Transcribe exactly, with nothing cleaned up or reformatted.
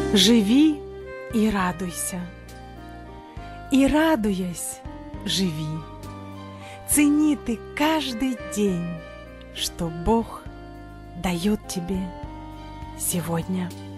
Живи и радуйся, и радуясь, живи. Цени ты каждый день, что Бог дает тебе сегодня.